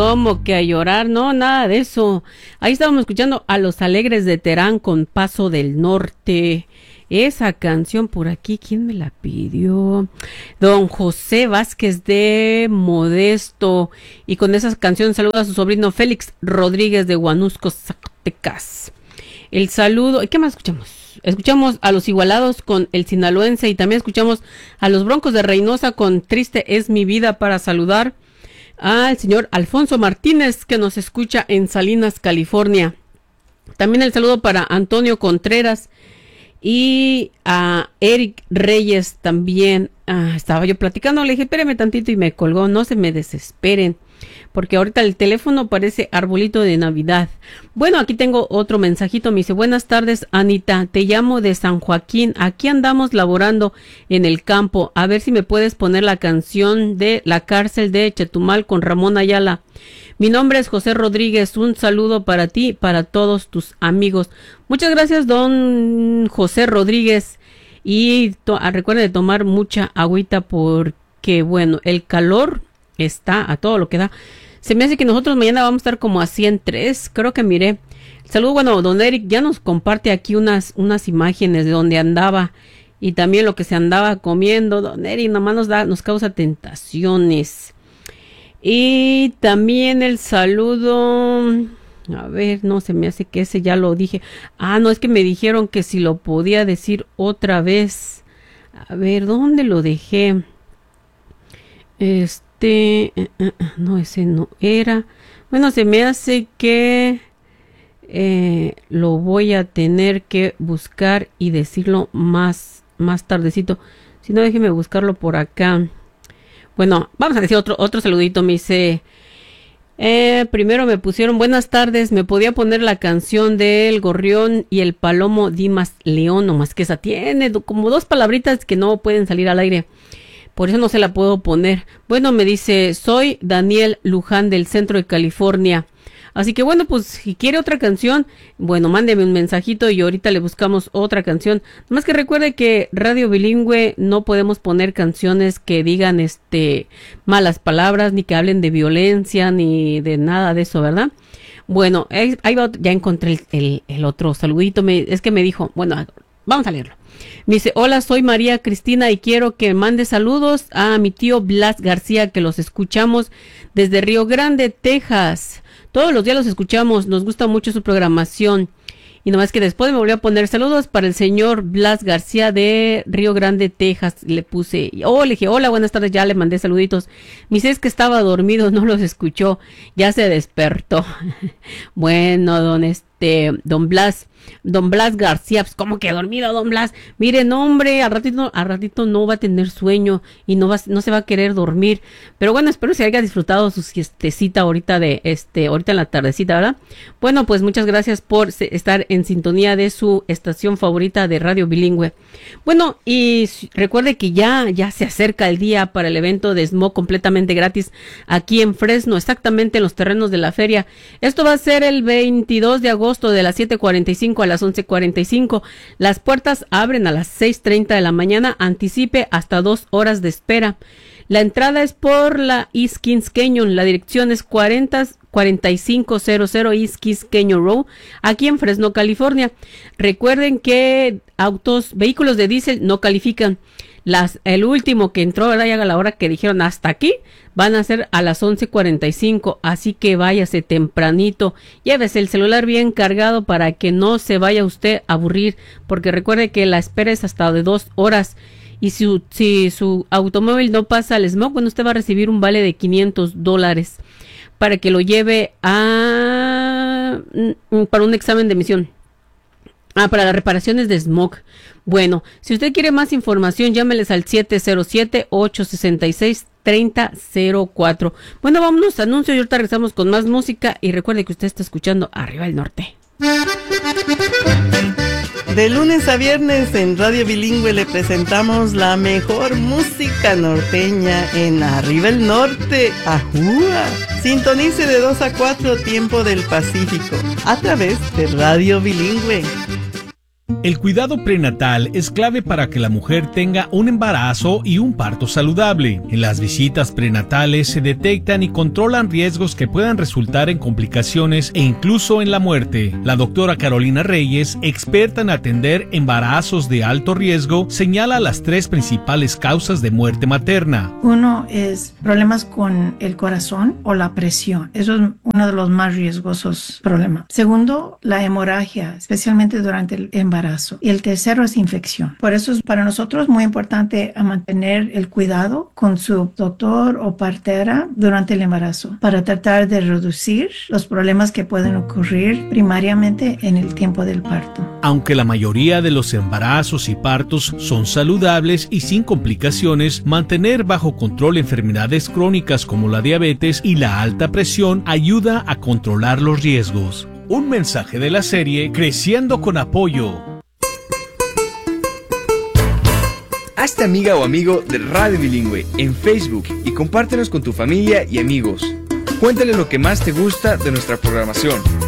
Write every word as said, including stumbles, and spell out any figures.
¿Cómo que a llorar? No, nada de eso. Ahí estábamos escuchando a Los Alegres de Terán con Paso del Norte. Esa canción por aquí, ¿quién me la pidió? Don José Vázquez de Modesto. Y con esa canción saluda a su sobrino Félix Rodríguez de Huanusco, Zacatecas. El saludo, ¿y qué más escuchamos? Escuchamos a Los Igualados con El Sinaloense y también escuchamos a Los Broncos de Reynosa con Triste es mi vida, para saludar al señor Alfonso Martínez que nos escucha en Salinas, California. También el saludo para Antonio Contreras y a Eric Reyes también. Ah, estaba yo platicando, le dije, espéreme tantito y me colgó, no se me desesperen, porque ahorita el teléfono parece arbolito de Navidad. Bueno, aquí tengo otro mensajito, me dice, buenas tardes Anita, te llamo de San Joaquín, aquí andamos laborando en el campo, a ver si me puedes poner la canción de La Cárcel de Chetumal con Ramón Ayala. Mi nombre es José Rodríguez, un saludo para ti y para todos tus amigos. Muchas gracias, don José Rodríguez, y to- recuerde tomar mucha agüita porque, bueno, el calor está a todo lo que da. Se me hace que nosotros mañana vamos a estar como a ciento tres, creo que miré. Saludos, bueno, don Eric ya nos comparte aquí unas, unas imágenes de donde andaba y también lo que se andaba comiendo. Don Eric nomás nos da, nos causa tentaciones. Y también el saludo, a ver, no, se me hace que ese ya lo dije. Ah, no, es que me dijeron que si lo podía decir otra vez. A ver, ¿dónde lo dejé? Este, uh, uh, no, ese no era. Bueno, se me hace que eh, lo voy a tener que buscar y decirlo más, más tardecito. Si no, déjeme buscarlo por acá. Bueno, vamos a decir otro, otro saludito. Me dice, eh, primero me pusieron, buenas tardes, me podía poner la canción del Gorrión y el Palomo Dimas León, nomás que esa tiene como dos palabritas que no pueden salir al aire. Por eso no se la puedo poner. Bueno, me dice, soy Daniel Luján del centro de California. Así que bueno, pues si quiere otra canción, bueno, mándeme un mensajito y ahorita le buscamos otra canción. Más que recuerde que Radio Bilingüe no podemos poner canciones que digan este malas palabras, ni que hablen de violencia, ni de nada de eso, ¿verdad? Bueno, ahí, ahí va, ya encontré el, el, el otro saludito. Me, es que me dijo, bueno, vamos a leerlo. Me dice, hola, soy María Cristina y quiero que mande saludos a mi tío Blas García, que los escuchamos desde Río Grande, Texas. Todos los días los escuchamos, nos gusta mucho su programación. Y nomás que después me volvió a poner saludos para el señor Blas García de Río Grande, Texas. Le puse, oh, le dije, hola, buenas tardes, ya le mandé saluditos. Me dice, es que estaba dormido, no los escuchó, ya se despertó. Bueno, don este, don Blas, don Blas García, pues como que dormido, don Blas. Miren, hombre, al ratito, al ratito no va a tener sueño y no va, no se va a querer dormir. Pero bueno, espero que haya disfrutado su siestecita ahorita de, este, ahorita en la tardecita, ¿verdad? Bueno, pues muchas gracias por estar en sintonía de su estación favorita de Radio Bilingüe. Bueno, y recuerde que ya, ya se acerca el día para el evento de Smog completamente gratis aquí en Fresno, exactamente en los terrenos de la feria. Esto va a ser el veintidós de agosto de las siete cuarenta y cinco a las once cuarenta y cinco. Las puertas abren a las seis treinta de la mañana, anticipe hasta dos horas de espera. La entrada es por la East Kings Canyon, la dirección es cuarenta cuarenta y cinco cero cero East Kings Canyon Road, aquí en Fresno, California. Recuerden que autos, vehículos de diésel no califican. Las, el último que entró, ¿verdad? Ya a la hora que dijeron hasta aquí, van a ser a las once cuarenta y cinco, así que váyase tempranito, llévese el celular bien cargado para que no se vaya usted a aburrir, porque recuerde que la espera es hasta de dos horas, y si, si su automóvil no pasa al smog, bueno, usted va a recibir un vale de quinientos dólares para que lo lleve a para un examen de emisión. Ah, para las reparaciones de smog. Bueno, si usted quiere más información, llámeles al siete cero siete, ocho seis seis, tres cero cero cuatro. Bueno, vámonos a anuncios y ahorita regresamos con más música. Y recuerde que usted está escuchando Arriba el Norte. De lunes a viernes en Radio Bilingüe le presentamos la mejor música norteña en Arriba el Norte. ¡Ajúa! Sintonice de dos a cuatro tiempo del Pacífico a través de Radio Bilingüe. El cuidado prenatal es clave para que la mujer tenga un embarazo y un parto saludable. En las visitas prenatales se detectan y controlan riesgos que puedan resultar en complicaciones e incluso en la muerte. La doctora Carolina Reyes, experta en atender embarazos de alto riesgo, señala las tres principales causas de muerte materna. Uno es problemas con el corazón o la presión. Eso es uno de los más riesgosos problemas. Segundo, la hemorragia, especialmente durante el embarazo. Y el tercero es infección. Por eso es para nosotros muy importante mantener el cuidado con su doctor o partera durante el embarazo para tratar de reducir los problemas que pueden ocurrir primariamente en el tiempo del parto. Aunque la mayoría de los embarazos y partos son saludables y sin complicaciones, mantener bajo control enfermedades crónicas como la diabetes y la alta presión ayuda a controlar los riesgos. Un mensaje de la serie Creciendo con Apoyo. Hazte amiga o amigo de Radio Bilingüe en Facebook y compártenos con tu familia y amigos. Cuéntale lo que más te gusta de nuestra programación.